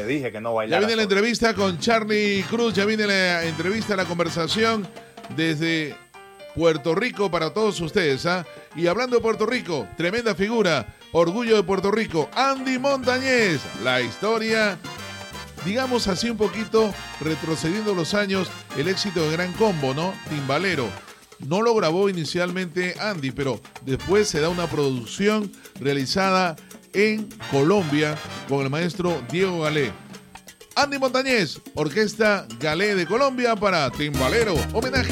Te dije que no Ya bailara. viene la entrevista con Charly Cruz, ya viene la entrevista, la conversación desde Puerto Rico para todos ustedes, ¿ah? Y hablando de Puerto Rico, tremenda figura, orgullo de Puerto Rico, Andy Montañez. La historia, digamos así un poquito, retrocediendo los años, el éxito de Gran Combo, ¿no? Timbalero. No lo grabó inicialmente Andy, pero después se da una producción realizada en Colombia con el maestro Diego Galé. Andy Montañez, Orquesta Galé de Colombia para Timbalero. Homenaje.